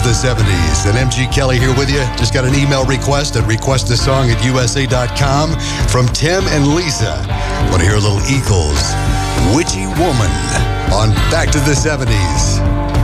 the 70s. And MG Kelly here with you. Just got an email request at requestasong@usa.com from Tim and Lisa. Want to hear a little Eagles, Witchy Woman, on Back to the 70s.